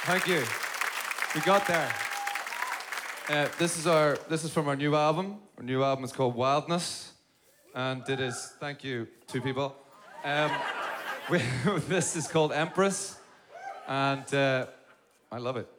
Thank you. We got there. This is from our new album. Our new album is called Wildness, and it is. Thank you, two people. We, this is called Empress, and I love it.